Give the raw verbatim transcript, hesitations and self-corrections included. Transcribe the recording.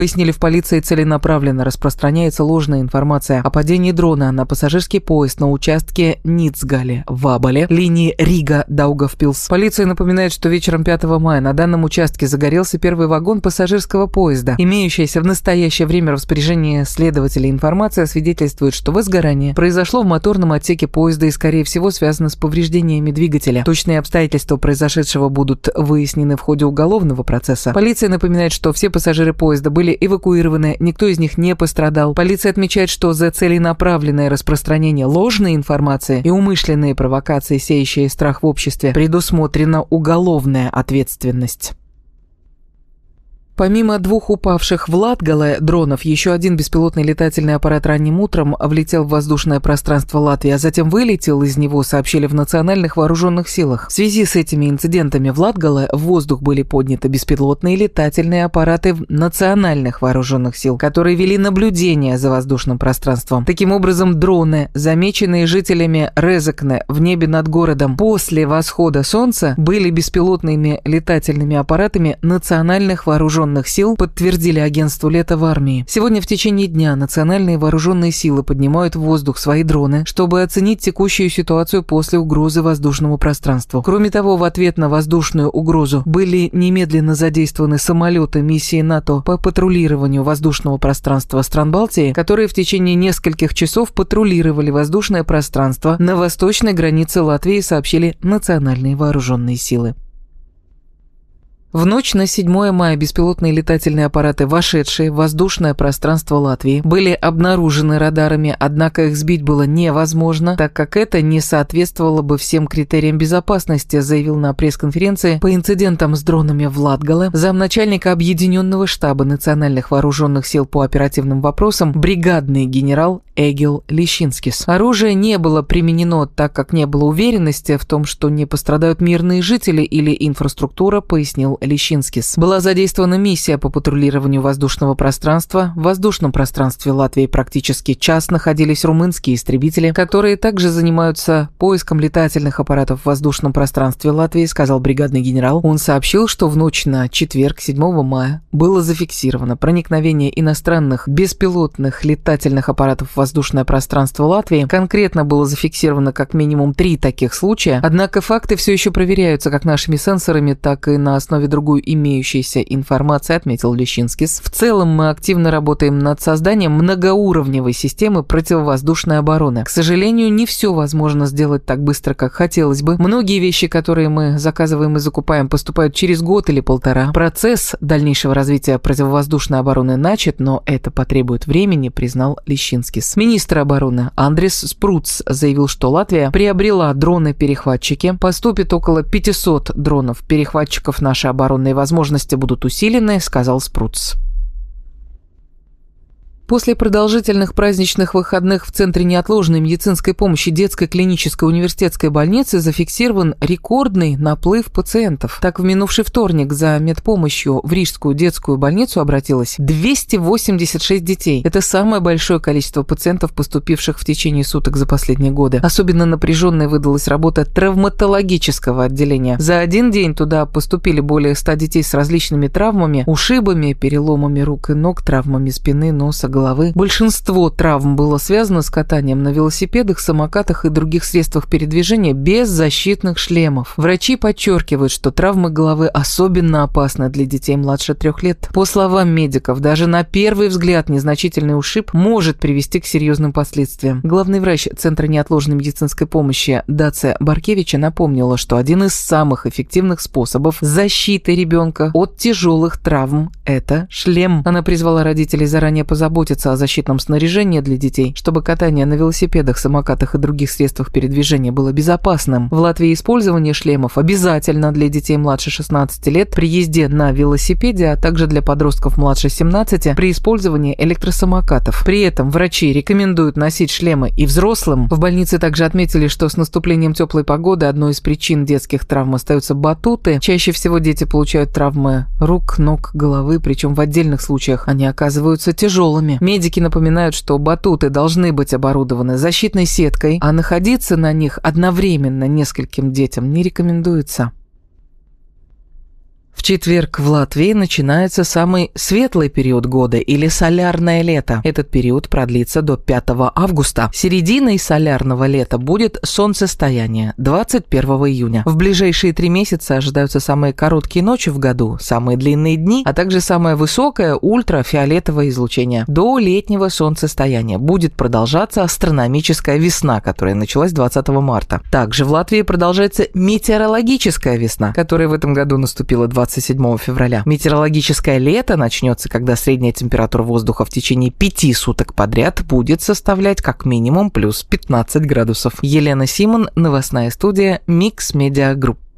Пояснили в полиции, целенаправленно распространяется ложная информация о падении дрона на пассажирский поезд на участке Ницгале-Ваболе линии Рига-Даугавпилс. Полиция напоминает, что вечером пятого мая на данном участке загорелся первый вагон пассажирского поезда. Имеющаяся в настоящее время в распоряжении следователей информация свидетельствует, что возгорание произошло в моторном отсеке поезда и, скорее всего, связано с повреждениями двигателя. Точные обстоятельства произошедшего будут выяснены в ходе уголовного процесса. Полиция напоминает, что все пассажиры поезда были эвакуированы, никто из них не пострадал. Полиция отмечает, что за целенаправленное распространение ложной информации и умышленные провокации, сеющие страх в обществе, предусмотрена уголовная ответственность. Помимо двух упавших в Латгале дронов, еще один беспилотный летательный аппарат ранним утром влетел в воздушное пространство Латвии, а затем вылетел из него, сообщили в Национальных вооруженных силах. В связи с этими инцидентами в Латгале в воздух были подняты беспилотные летательные аппараты Национальных вооруженных сил, которые вели наблюдение за воздушным пространством. Таким образом, дроны, замеченные жителями Резекне в небе над городом после восхода солнца, были беспилотными летательными аппаратами Национальных вооруженных сил, подтвердили агентству «Лето» в армии. Сегодня в течение дня национальные вооруженные силы поднимают в воздух свои дроны, чтобы оценить текущую ситуацию после угрозы воздушному пространству. Кроме того, в ответ на воздушную угрозу были немедленно задействованы самолеты миссии НАТО по патрулированию воздушного пространства стран Балтии, которые в течение нескольких часов патрулировали воздушное пространство на восточной границе Латвии, сообщили национальные вооруженные силы. В ночь на седьмое мая беспилотные летательные аппараты, вошедшие в воздушное пространство Латвии, были обнаружены радарами, однако их сбить было невозможно, так как это не соответствовало бы всем критериям безопасности, заявил на пресс-конференции по инцидентам с дронами в Латгале замначальника Объединенного штаба национальных вооруженных сил по оперативным вопросам бригадный генерал Эгил Лещинскис. Оружие не было применено, так как не было уверенности в том, что не пострадают мирные жители или инфраструктура, пояснил Лещинскис. Была задействована миссия по патрулированию воздушного пространства. В воздушном пространстве Латвии практически час находились румынские истребители, которые также занимаются поиском летательных аппаратов в воздушном пространстве Латвии, сказал бригадный генерал. Он сообщил, что в ночь на четверг, седьмого мая, было зафиксировано проникновение иностранных беспилотных летательных аппаратов в воздушное пространство Латвии. Конкретно было зафиксировано как минимум три таких случая, однако факты все еще проверяются как нашими сенсорами, так и на основе другую имеющейся информации, отметил Лещинскис. В целом мы активно работаем над созданием многоуровневой системы противовоздушной обороны. К сожалению, не все возможно сделать так быстро, как хотелось бы. Многие вещи, которые мы заказываем и закупаем, поступают через год или полтора. Процесс дальнейшего развития противовоздушной обороны начат, но это потребует времени, признал Лещинскис. Министр обороны Андрис Спруц заявил, что Латвия приобрела дроны-перехватчики. Поступит около пятисот дронов-перехватчиков. Наши оборонные возможности будут усилены, сказал Спруц. После продолжительных праздничных выходных в Центре неотложной медицинской помощи детской клинической университетской больницы зафиксирован рекордный наплыв пациентов. Так, в минувший вторник за медпомощью в Рижскую детскую больницу обратилось двести восемьдесят шесть детей. Это самое большое количество пациентов, поступивших в течение суток за последние годы. Особенно напряженной выдалась работа травматологического отделения. За один день туда поступили более ста детей с различными травмами, ушибами, переломами рук и ног, травмами спины, носа, головы. Большинство травм было связано с катанием на велосипедах, самокатах и других средствах передвижения без защитных шлемов. Врачи подчеркивают, что травмы головы особенно опасны для детей младше трех лет. По словам медиков, даже на первый взгляд незначительный ушиб может привести к серьезным последствиям. Главный врач Центра неотложной медицинской помощи Даце Баркевича напомнила, что один из самых эффективных способов защиты ребенка от тяжелых травм – это шлем. Она призвала родителей заранее позаботиться о защитном снаряжении для детей, чтобы катание на велосипедах, самокатах и других средствах передвижения было безопасным. В Латвии использование шлемов обязательно для детей младше шестнадцати лет при езде на велосипеде, а также для подростков младше семнадцати при использовании электросамокатов. При этом врачи рекомендуют носить шлемы и взрослым. В больнице также отметили, что с наступлением теплой погоды одной из причин детских травм остаются батуты. Чаще всего дети получают травмы рук, ног, головы, причем в отдельных случаях они оказываются тяжелыми. Медики напоминают, что батуты должны быть оборудованы защитной сеткой, а находиться на них одновременно нескольким детям не рекомендуется. В четверг в Латвии начинается самый светлый период года или солярное лето. Этот период продлится до пятого августа. Серединой солярного лета будет солнцестояние двадцать первого июня. В ближайшие три месяца ожидаются самые короткие ночи в году, самые длинные дни, а также самое высокое ультрафиолетовое излучение. До летнего солнцестояния будет продолжаться астрономическая весна, которая началась двадцатого марта. Также в Латвии продолжается метеорологическая весна, которая в этом году наступила двадцать седьмого февраля. Метеорологическое лето начнется, когда средняя температура воздуха в течение пяти суток подряд будет составлять как минимум плюс пятнадцать градусов. Елена Симон, новостная студия Mix Media Group.